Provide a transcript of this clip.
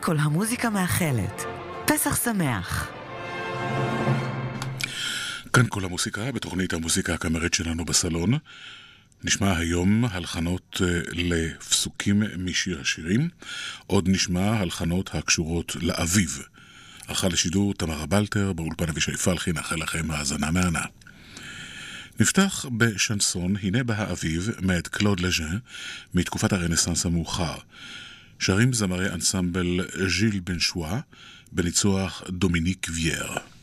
כל המוזיקה מאחלת. פסח שמח. כאן כל המוסיקה, בתוכנית המוסיקה הקאמרית שלנו בסלון. נשמע היום הלחנות לפסוקים משיר השירים. עוד נשמע הלחנות הקשורות לאביב. ערכה לשידור תמרה בלטר, באולפן אבישי פלחי, נאחל לכם האזנה מהנה. נפתח בשנסון, הנה בה האביב, מאת קלוד לג'ן, מתקופת הרנסנס המאוחר. שרים זמרי אנסמבל ז'יל בן שואה, בניצוח דומיניק וייר.